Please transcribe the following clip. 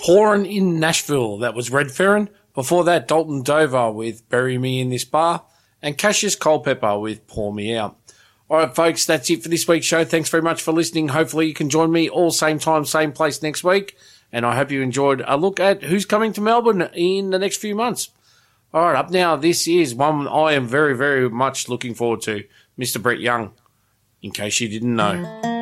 Pouring in Nashville. That was Red Ferrin. Before that, Dalton Dover with Bury Me in This Bar. And Cassius Culpepper with Pour Me Out. All right, folks, that's it for this week's show. Thanks very much for listening. Hopefully you can join me all same time, same place next week. And I hope you enjoyed a look at who's coming to Melbourne in the next few months. All right, up now, this is one I am very, very much looking forward to, Mr. Brett Young, in case you didn't know.